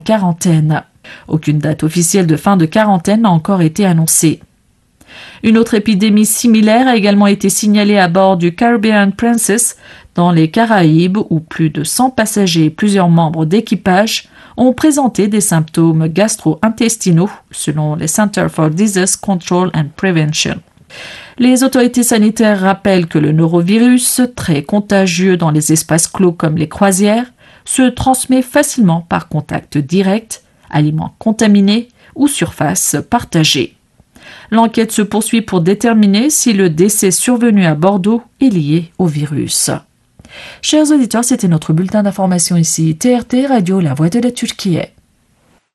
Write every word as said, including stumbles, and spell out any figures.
quarantaine. Aucune date officielle de fin de quarantaine n'a encore été annoncée. Une autre épidémie similaire a également été signalée à bord du Caribbean Princess dans les Caraïbes où plus de cent passagers et plusieurs membres d'équipage ont présenté des symptômes gastro-intestinaux selon les Center for Disease Control and Prevention. Les autorités sanitaires rappellent que le norovirus, très contagieux dans les espaces clos comme les croisières, se transmet facilement par contact direct, aliments contaminés ou surfaces partagées. L'enquête se poursuit pour déterminer si le décès survenu à Bordeaux est lié au virus. Chers auditeurs, c'était notre bulletin d'information ici, T R T Radio, la voix de la Turquie.